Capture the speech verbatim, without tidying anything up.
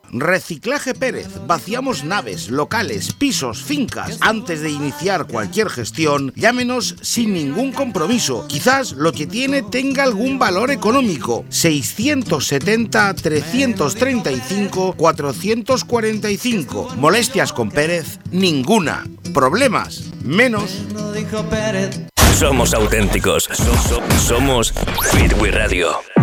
Reciclaje Pérez. Vaciamos naves, locales, pisos, fincas. Antes de iniciar cualquier gestión, llámenos sin ningún compromiso. Quizás lo que tiene tenga algún valor económico. seiscientos setenta, trescientos treinta y cinco, cuatrocientos cuarenta y cinco. Molestias con Pérez, ninguna. Problemas, menos. Somos auténticos. Somos Beat We Radio.